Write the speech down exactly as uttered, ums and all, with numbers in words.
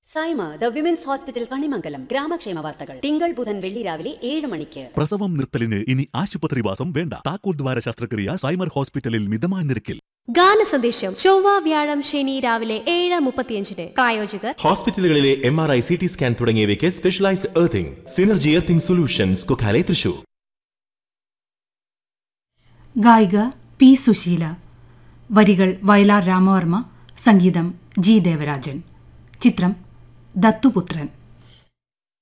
Saima the women's hospital Kanimangalam ഗ്രാമക്ഷേമ വാർത്തകൾ തിങ്കൾ ബുധൻ വെള്ളി രാവിലെ ഏഴ് മണിക്ക്. പ്രസവം നിർത്തലിന് ഇനി ആശുപത്രിവാസം വേണ്ട. താക്കോൽ ദ്വാര ശസ്ത്രക്രിയ സൈമർ ഹോസ്പിറ്റലിൽ മിതമായ നിരക്കിൽ. ഗാന സന്ദേശം ചൊവ്വ വ്യാഴം ശനി രാവിലെ ഏഴ് മുപ്പത്തിയഞ്ചിന്. പ്രായോജകർ ഹോസ്പിറ്റലുകളിലെ M R I C T scan തുടങ്ങിയവയ്ക്ക് specialised earthing synergy earthing solutions Kokkalai Thrissur. ഗായിക പി സുശീല, വരികൾ വയലാർ രാമവർമ്മ, സംഗീതം ജി ദേവരാജൻ. ചിത്രം ദത്തുപുത്രൻ.